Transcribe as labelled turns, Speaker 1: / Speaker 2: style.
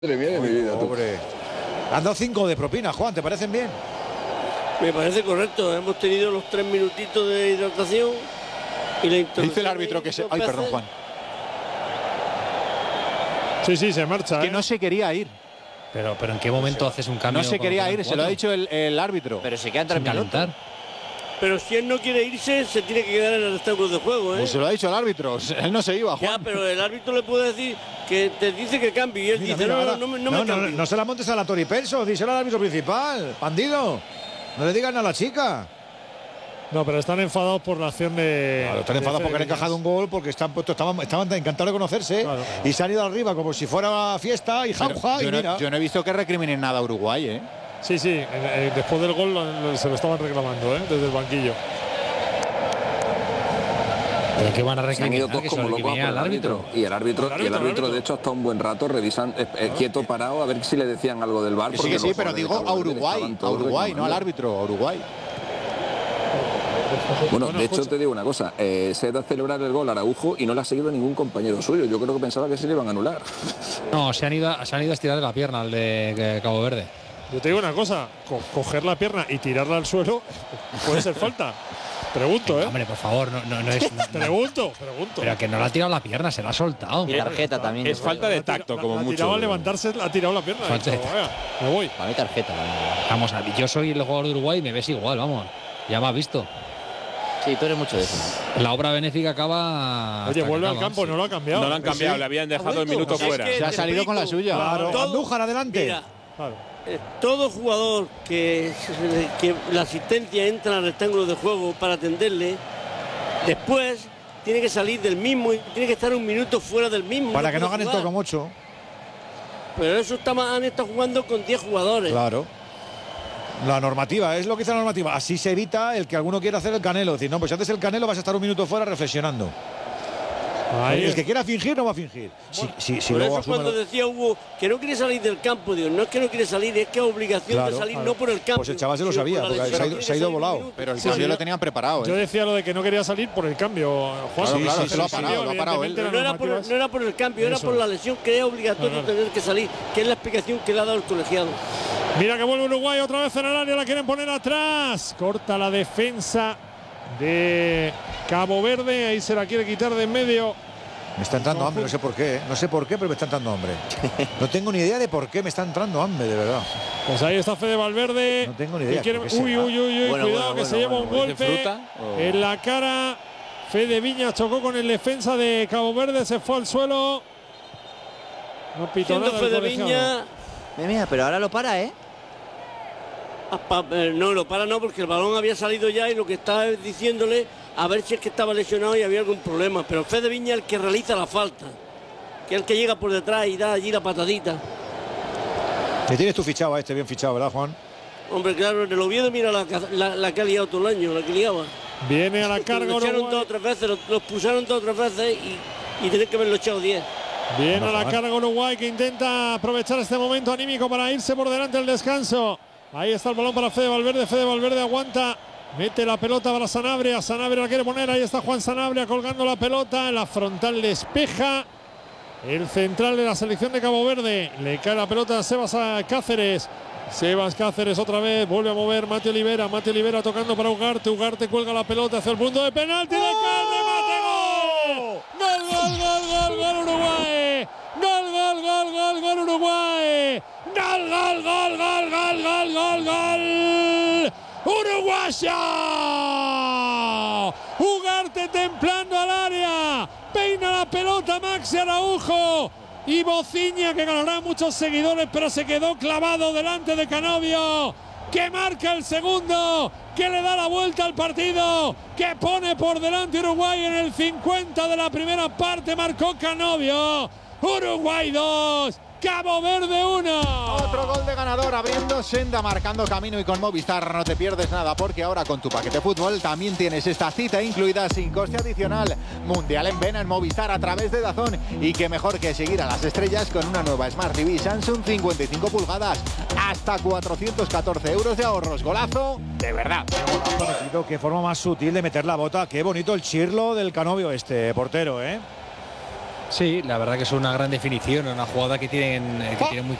Speaker 1: Madre mía de mi vida, tú.
Speaker 2: Pobre. Han dado 5 de propina, Juan, ¿te parecen bien?
Speaker 3: Me parece correcto. Hemos tenido los 3 minutitos de hidratación y la introducción.
Speaker 4: Dice el árbitro que se... Ay, perdón, Juan.
Speaker 5: Sí, se marcha.
Speaker 4: Que no se quería ir.
Speaker 6: Pero ¿en qué momento haces un cambio?
Speaker 4: No se quería ir, se lo ha dicho el árbitro.
Speaker 7: Pero se queda entre el
Speaker 6: calentar.
Speaker 3: Pero si él no quiere irse, se tiene que quedar en el rectángulo de juego, ¿eh?
Speaker 4: Pues se lo ha dicho el árbitro, él no se iba, Juan.
Speaker 3: Ya, pero el árbitro le puede decir que te dice que cambie y él dice,
Speaker 2: no se la montes a la Toripenso, díselo al árbitro principal, bandido. No le digan a la chica.
Speaker 5: No, pero están enfadados por la acción de...
Speaker 2: Claro, están enfadados porque han encajado un gol, porque estaban encantados de conocerse, claro. Y se han ido arriba como si fuera fiesta y jauja, y mira.
Speaker 4: Yo no he visto que recriminen nada a Uruguay, ¿eh?
Speaker 5: Sí, después del gol se lo estaban reclamando, desde el banquillo.
Speaker 6: ¿Pero qué van a recriminar?
Speaker 1: Han ido todos como locos al árbitro. Y el árbitro, de hecho, hasta un buen rato revisan, quieto, parado, a ver si le decían algo del VAR.
Speaker 4: Sí, pero digo a Uruguay, no al árbitro, a Uruguay.
Speaker 1: Bueno, de hecho te digo una cosa, se da a celebrar el gol a Araujo y no le ha seguido ningún compañero suyo. Yo creo que pensaba que se le iban a anular.
Speaker 6: No, se han ido a estirar de la pierna al de Cabo Verde.
Speaker 5: Yo te digo una cosa, coger la pierna y tirarla al suelo puede ser falta. Pregunto,
Speaker 6: Hombre, por favor, no es...
Speaker 5: Pregunto.
Speaker 6: Pero que no le ha tirado la pierna, se la ha soltado.
Speaker 7: Y tarjeta también.
Speaker 8: Es falta de tacto, como mucho.
Speaker 5: Tirado al levantarse, ha tirado la pierna. Me voy.
Speaker 7: Para mí tarjeta.
Speaker 6: Vamos, yo soy el jugador de Uruguay y me ves igual, vamos. Ya me has visto.
Speaker 7: Sí, tú eres mucho de eso.
Speaker 6: La obra benéfica acaba...
Speaker 5: Oye, vuelve al campo, no lo ha cambiado.
Speaker 8: No lo han cambiado, le habían dejado el minuto fuera.
Speaker 4: Se ha salido con la suya.
Speaker 2: Claro, Andújar, adelante.
Speaker 3: Mira, todo jugador que la asistencia entra al rectángulo de juego para atenderle, después tiene que salir del mismo y tiene que estar un minuto fuera del mismo.
Speaker 2: Para que no ganen todo como 8.
Speaker 3: Pero eso han estado jugando con 10 jugadores.
Speaker 2: Claro. La normativa, es lo que dice la normativa. Así se evita el que alguno quiera hacer el Canelo. Es decir, no, pues si haces el Canelo vas a estar un minuto fuera reflexionando. El que quiera fingir no va a fingir.
Speaker 3: Por eso cuando decía Hugo que no quiere salir del campo, digo, no es que no quiere salir, es que es obligación de salir, no por el campo.
Speaker 2: Pues el chaval se lo sabía, porque se ha ido volado.
Speaker 4: Pero el cambio lo tenían preparado.
Speaker 5: Yo decía lo de que no quería salir por el cambio, Juan.
Speaker 4: Claro, se lo ha parado él.
Speaker 3: No era por el cambio, era por la lesión que es obligatorio tener que salir, que es la explicación que le ha dado el colegiado.
Speaker 5: Mira que vuelve Uruguay otra vez en el área, la quieren poner atrás. Corta la defensa de Cabo Verde, ahí se la quiere quitar de en medio.
Speaker 2: Me está entrando hambre, no sé por qué, pero me está entrando hambre. No tengo ni idea de por qué me está entrando hambre, de verdad.
Speaker 5: Pues ahí está Fede Valverde.
Speaker 2: No tengo ni idea.
Speaker 5: Uy, cuidado que se lleva un golpe en la cara. Fede Viñas chocó con el defensa de Cabo Verde, se fue al suelo. No pitó nada
Speaker 3: Fede Viñas.
Speaker 7: Mira, pero ahora lo para,
Speaker 3: No, lo para no, porque el balón había salido ya y lo que está diciéndole a ver si es que estaba lesionado y había algún problema. Pero Fede Viña es el que realiza la falta, que es el que llega por detrás y da allí la patadita.
Speaker 2: Te tienes tú fichado a este, bien fichado, ¿verdad, Juan?
Speaker 3: Hombre, claro, en el Oviedo mira la que ha liado todo el año, la que liaba.
Speaker 5: Viene a la carga.
Speaker 3: Los pusieron 2 o 3 veces, los pusieron 2 o 3 veces y tienen que haberlo echado 10.
Speaker 5: Viene a la carga Uruguay, que intenta aprovechar este momento anímico para irse por delante del descanso. Ahí está el balón para Fede Valverde aguanta, mete la pelota para Sanabria, Sanabria la quiere poner, ahí está Juan Sanabria colgando la pelota, en la frontal despeja el central de la selección de Cabo Verde, le cae la pelota a Sebas Cáceres otra vez, vuelve a mover Mate Olivera tocando para Ugarte cuelga la pelota hacia el punto de penalti, de remate, gol Uruguay, gol Uruguay, gol uruguaya. Ugarte templando al área, peina la pelota Maxi Araujo y Bociña, que ganará muchos seguidores, pero se quedó clavado delante de Canovio, que marca el segundo, que le da la vuelta al partido, que pone por delante Uruguay en el 50 de la primera parte. Marcó Canovio. Uruguay 2, Cabo Verde 1.
Speaker 4: Otro gol de ganador, abriendo senda, marcando camino, y con Movistar no te pierdes nada, porque ahora con tu paquete fútbol también tienes esta cita incluida sin coste adicional. Mundial en vena en Movistar a través de DAZN, y qué mejor que seguir a las estrellas con una nueva Smart TV Samsung 55 pulgadas, hasta 414 euros de ahorros. Golazo de verdad.
Speaker 2: Qué forma más sutil de meter la bota, qué bonito el chirlo del Canovio, este portero,
Speaker 6: Sí, la verdad que es una gran definición, una jugada que tienen muy